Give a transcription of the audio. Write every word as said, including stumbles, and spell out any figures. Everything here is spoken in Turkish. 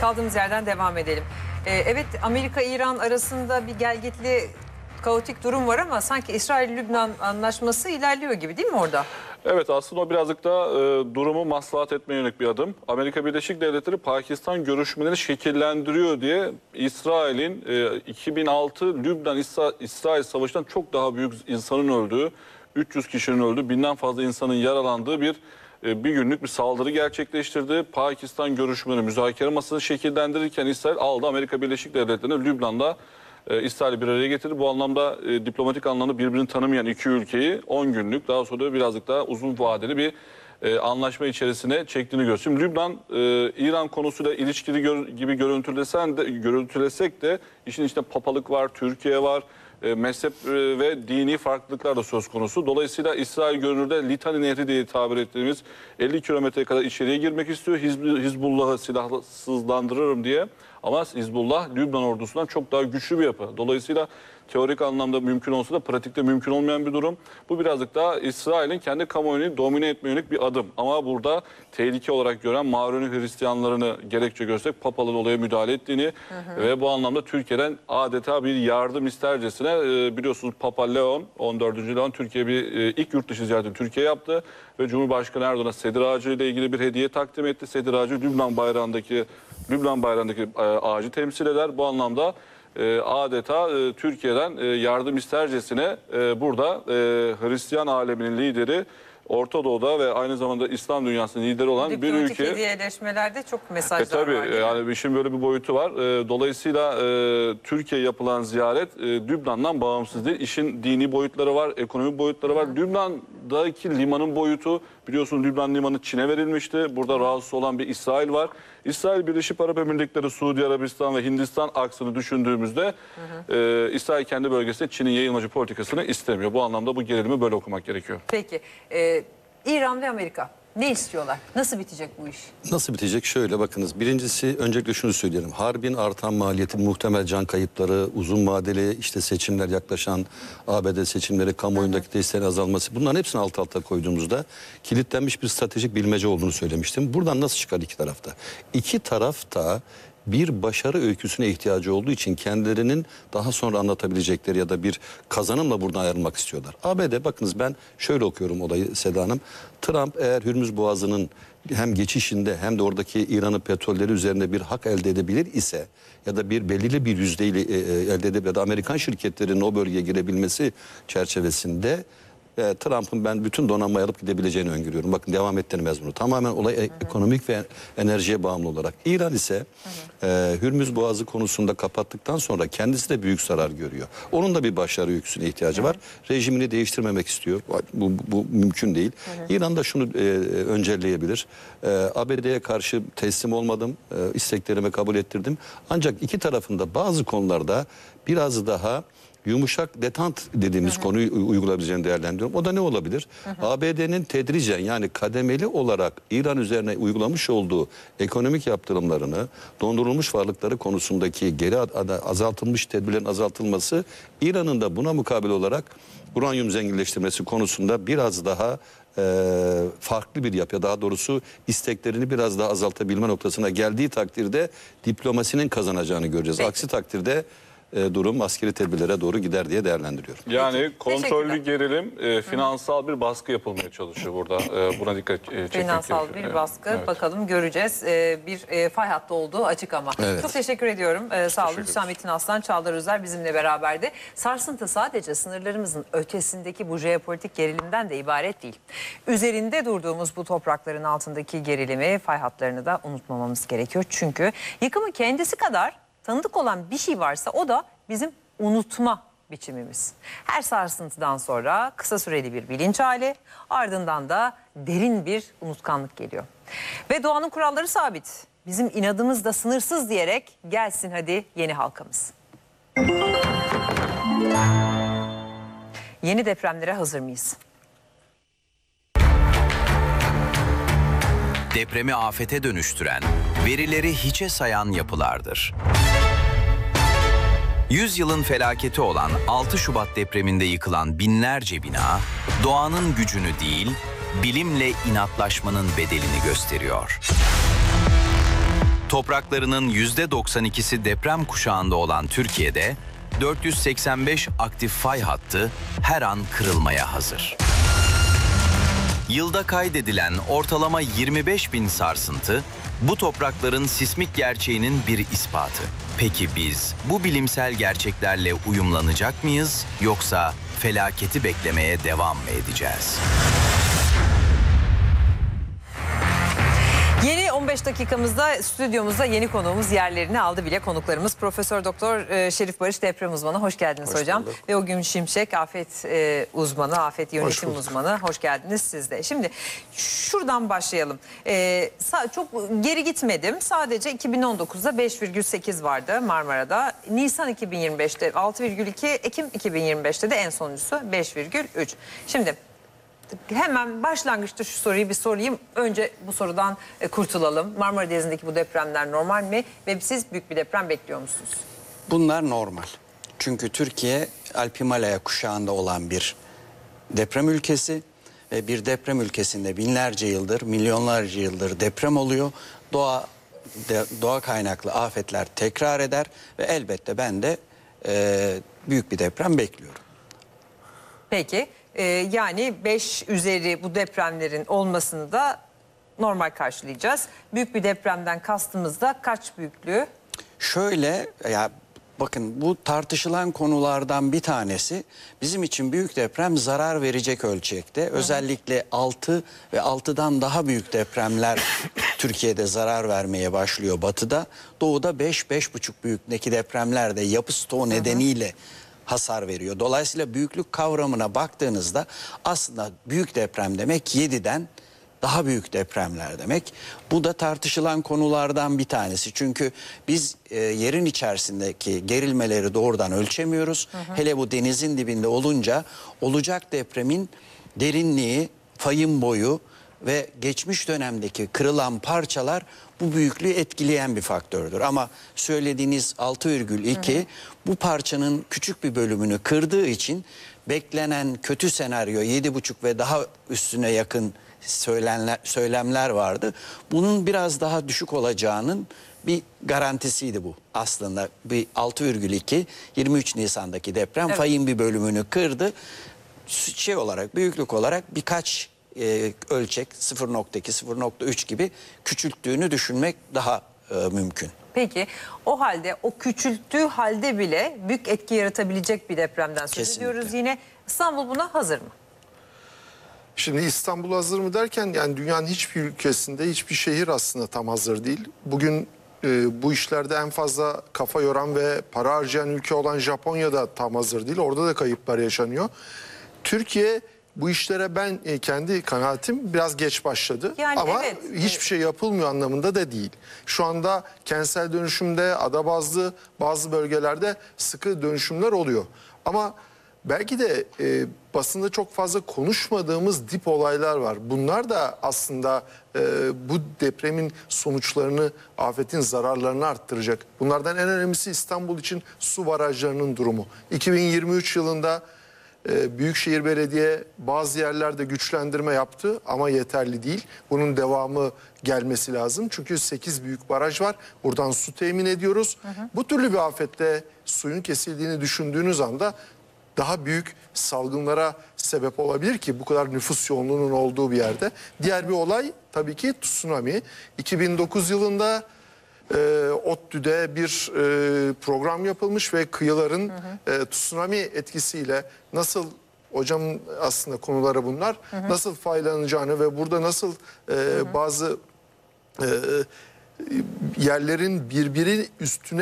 Kaldığımız yerden devam edelim. Ee, evet, Amerika-İran arasında bir gelgitli, kaotik durum var ama sanki İsrail-Lübnan anlaşması ilerliyor gibi, değil mi orada? Evet, aslında o birazcık da e, durumu maslahat etmeye yönelik bir adım. Amerika Birleşik Devletleri Pakistan görüşmelerini şekillendiriyor diye İsrail'in e, iki bin altı Lübnan-İsrail Savaşı'ndan çok daha büyük insanın öldüğü, üç yüz kişinin öldüğü, binden fazla insanın yaralandığı bir e, bir günlük bir saldırı gerçekleştirdi. Pakistan görüşmeleri müzakere masasını şekillendirirken İsrail aldı Amerika Birleşik Devletleri'ne Lübnan'da E, İsrail'i bir araya getirdi. Bu anlamda e, diplomatik anlamda birbirini tanımayan iki ülkeyi on günlük, daha sonra da birazcık daha uzun vadeli bir e, anlaşma içerisine çektiğini gösteriyor. Lübnan, e, İran konusuyla ilişkili gör, gibi görüntülesen de, görüntülesek de işin içinde papalık var, Türkiye var, e, mezhep e, ve dini farklılıklar da söz konusu. Dolayısıyla İsrail görünürde Litani Nehri diye tabir ettiğimiz elli kilometre kadar içeriye girmek istiyor. Hizb Hizbullah'ı silahsızlandırırım diye. Ama Hizbullah Lübnan ordusundan çok daha güçlü bir yapı. Dolayısıyla teorik anlamda mümkün olsa da pratikte mümkün olmayan bir durum. Bu birazcık daha İsrail'in kendi kamuoyunu domine etmeye yönelik bir adım. Ama burada tehlike olarak gören Maruni Hristiyanlarını gerekçe göstererek Papa'nın olaya müdahale ettiğini hı hı. ve bu anlamda Türkiye'den adeta bir yardım istercesine e, biliyorsunuz Papa Leon, on dördüncü Leon Türkiye bir e, ilk yurt dışı ziyaretini Türkiye yaptı ve Cumhurbaşkanı Erdoğan'a sedir ağacı ile ilgili bir hediye takdim etti. Sedir ağacı Lübnan bayrağındaki Lübnan bayrağındaki e, ağacı temsil eder. Bu anlamda e, adeta e, Türkiye'den e, yardım istercesine e, burada e, Hristiyan aleminin lideri, Orta Doğu'da ve aynı zamanda İslam dünyasının lideri olan bir ülke. Diplomatik hediyeleşmelerde çok mesajlar e, tabii, var. Yani işin böyle bir boyutu var. E, dolayısıyla e, Türkiye'ye yapılan ziyaret e, Lübnan'dan bağımsız değil. İşin dini boyutları var, ekonomik boyutları var. Hı. Lübnan'daki limanın boyutu, biliyorsunuz Lübnan limanı Çin'e verilmişti. Burada rahatsız olan bir İsrail var. İsrail Birleşik Arap Emirlikleri, Suudi Arabistan ve Hindistan aksını düşündüğümüzde hı hı. E, İsrail kendi bölgesinde Çin'in yayılmacı politikasını istemiyor. Bu anlamda bu gerilimi böyle okumak gerekiyor. Peki. E, İran ve Amerika ne istiyorlar? Nasıl bitecek bu iş? Nasıl bitecek? Şöyle bakınız. Birincisi öncelikle şunu söyleyelim. Harbin artan maliyeti, muhtemel can kayıpları, uzun vadeli işte seçimler yaklaşan A B D seçimleri, kamuoyundaki desteğin azalması, bunların hepsini alt alta koyduğumuzda kilitlenmiş bir stratejik bilmece olduğunu söylemiştim. Buradan nasıl çıkar iki tarafta? İki taraf da bir başarı öyküsüne ihtiyacı olduğu için kendilerinin daha sonra anlatabilecekleri ya da bir kazanımla buradan ayrılmak istiyorlar. A B D, bakınız ben şöyle okuyorum olayı Seda Hanım. Trump eğer Hürmüz Boğazı'nın hem geçişinde hem de oradaki İran'ın petrolleri üzerinde bir hak elde edebilir ise ya da bir belirli bir yüzdeyle e, elde edebilir ya da Amerikan şirketlerinin o bölgeye girebilmesi çerçevesinde E, Trump'ın ben bütün donanmayı alıp gidebileceğini öngörüyorum. Bakın devam ettirmez bunu. Tamamen olay e ekonomik ve enerjiye bağımlı olarak. İran ise hı hı. E, Hürmüz Boğazı konusunda kapattıktan sonra kendisi de büyük zarar görüyor. Onun da bir başarı öyküsüne ihtiyacı hı hı. var. Rejimini değiştirmemek istiyor. Bu, bu, bu mümkün değil. Hı hı. İran da şunu e, öncelleyebilir. E, A B D'ye karşı teslim olmadım. E, isteklerimi kabul ettirdim. Ancak iki tarafında bazı konularda biraz daha yumuşak detant dediğimiz hı hı. konuyu uygulayabileceğini değerlendiriyorum. O da ne olabilir? Hı hı. A B D'nin tedricen yani kademeli olarak İran üzerine uygulamış olduğu ekonomik yaptırımlarını, dondurulmuş varlıkları konusundaki geri azaltılmış tedbirlerin azaltılması, İran'ın da buna mukabil olarak uranyum zenginleştirmesi konusunda biraz daha e, farklı bir yapıya, daha doğrusu isteklerini biraz daha azaltabilme noktasına geldiği takdirde diplomasinin kazanacağını göreceğiz. Peki. Aksi takdirde E, durum askeri tedbirlere doğru gider diye değerlendiriyorum. Yani kontrollü gerilim, e, finansal bir baskı yapılmaya çalışıyor burada. E, buna dikkat e, çekmek Finansal gerekiyor. bir baskı. Evet. Bakalım göreceğiz. E, bir e, fay hattı olduğu açık ama. Evet. Çok teşekkür ediyorum. E, sağ olun. Hüsamettin Aslan, Çağlar Özer bizimle beraberdi. Sarsıntı sadece sınırlarımızın ötesindeki bu jeopolitik gerilimden de ibaret değil. Üzerinde durduğumuz bu toprakların altındaki gerilimi, fay hatlarını da unutmamamız gerekiyor. Çünkü yıkımın kendisi kadar tanıdık olan bir şey varsa o da bizim unutma biçimimiz. Her sarsıntıdan sonra kısa süreli bir bilinç hali, ardından da derin bir unutkanlık geliyor. Ve doğanın kuralları sabit. Bizim inadımız da sınırsız diyerek gelsin hadi yeni halkamız. Yeni depremlere hazır mıyız? Depremi afete dönüştüren, verileri hiçe sayan yapılardır. Yüzyılın felaketi olan altı Şubat depreminde yıkılan binlerce bina, doğanın gücünü değil, bilimle inatlaşmanın bedelini gösteriyor. Topraklarının yüzde doksan ikisi deprem kuşağında olan Türkiye'de dört yüz seksen beş aktif fay hattı her an kırılmaya hazır. Yılda kaydedilen ortalama yirmi beş bin sarsıntı, bu toprakların sismik gerçeğinin bir ispatı. Peki biz bu bilimsel gerçeklerle uyumlanacak mıyız, yoksa felaketi beklemeye devam mı edeceğiz? Yeni on beş dakikamızda stüdyomuzda yeni konuğumuz yerlerini aldı bile. Konuklarımız Profesör Doktor e, Şerif Barış, deprem uzmanı. Hoş geldiniz Hoş hocam. bulduk. Ve o Gün Şimşek, afet e, uzmanı, afet yönetim bulduk. uzmanı. Hoş geldiniz siz de. Şimdi şuradan başlayalım. E, sa- çok geri gitmedim. Sadece iki bin on dokuzda beş virgül sekiz vardı Marmara'da. Nisan iki bin yirmi beşte altı virgül iki, Ekim iki bin yirmi beşte de en sonuncusu beş virgül üç. Şimdi hemen başlangıçta şu soruyu bir sorayım. Önce bu sorudan e, kurtulalım. Marmara Denizi'ndeki bu depremler normal mi? Ve siz büyük bir deprem bekliyor musunuz? Bunlar normal. Çünkü Türkiye Alp Himalaya kuşağında olan bir deprem ülkesi ve bir deprem ülkesinde binlerce yıldır, milyonlarca yıldır deprem oluyor. Doğa de, doğa kaynaklı afetler tekrar eder ve elbette ben de e, büyük bir deprem bekliyorum. Peki. e, yani beş üzeri bu depremlerin olmasını da normal karşılayacağız. Büyük bir depremden kastımız da kaç büyüklüğü? Şöyle, ya bakın, bu tartışılan konulardan bir tanesi, bizim için büyük deprem zarar verecek ölçekte. Özellikle altı ve altıdan daha büyük depremler Türkiye'de zarar vermeye başlıyor batıda. Doğuda beş beş buçuk büyüklükteki depremler de yapı stoğu nedeniyle hasar veriyor. Dolayısıyla büyüklük kavramına baktığınızda aslında büyük deprem demek yediden daha büyük depremler demek. Bu da tartışılan konulardan bir tanesi. Çünkü biz e, yerin içerisindeki gerilmeleri doğrudan ölçemiyoruz. Hı hı. Hele bu denizin dibinde olunca olacak depremin derinliği, fayın boyu ve geçmiş dönemdeki kırılan parçalar bu büyüklüğü etkileyen bir faktördür. Ama söylediğiniz altı virgül iki bu parçanın küçük bir bölümünü kırdığı için beklenen kötü senaryo yedi buçuk ve daha üstüne yakın söylenler, söylemler vardı. Bunun biraz daha düşük olacağının bir garantisiydi bu aslında. Bir altı virgül iki yirmi üç Nisan'daki deprem Evet. fayın bir bölümünü kırdı. Şey olarak, büyüklük olarak birkaç e, ölçek sıfır nokta iki sıfır nokta üç gibi küçülttüğünü düşünmek daha e, mümkün. Peki o halde o küçülttüğü halde bile büyük etki yaratabilecek bir depremden söz Kesinlikle. ediyoruz yine. İstanbul buna hazır mı? Şimdi İstanbul hazır mı derken, yani dünyanın hiçbir ülkesinde hiçbir şehir aslında tam hazır değil. Bugün e, bu işlerde en fazla kafa yoran ve para harcayan ülke olan Japonya da tam hazır değil. Orada da kayıplar yaşanıyor. Türkiye bu işlere, ben e, kendi kanaatim, biraz geç başladı. Yani ama evet. hiçbir şey yapılmıyor anlamında da değil. Şu anda kentsel dönüşümde, ada bazlı bazı bölgelerde sıkı dönüşümler oluyor. Ama belki de e, basında çok fazla konuşmadığımız dip olaylar var. Bunlar da aslında e, bu depremin sonuçlarını, afetin zararlarını arttıracak. Bunlardan en önemlisi İstanbul için su barajlarının durumu. iki bin yirmi üç yılında e, Büyükşehir Belediye bazı yerlerde güçlendirme yaptı ama yeterli değil. Bunun devamı gelmesi lazım. Çünkü sekiz büyük baraj var. Buradan su temin ediyoruz. Hı hı. Bu türlü bir afette suyun kesildiğini düşündüğünüz anda daha büyük salgınlara sebep olabilir ki bu kadar nüfus yoğunluğunun olduğu bir yerde. Diğer bir olay tabii ki tsunami. iki bin dokuz yılında e, ODTÜ'de bir e, program yapılmış ve kıyıların hı hı. E, tsunami etkisiyle nasıl, hocam aslında konuları bunlar, hı hı. nasıl faylanacağını ve burada nasıl e, hı hı. bazı e, yerlerin birbiri üstüne